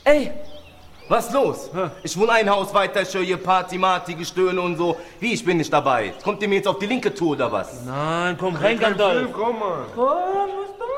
Ey, was los? Ich wohne ein Haus weiter, ich höre hier Party, Marty, Gestöhne und so. Wie, ich bin nicht dabei? Kommt ihr mir jetzt auf die linke Tour oder was? Nein, komm rein, Gandalf. Komm mal. Komm, musst du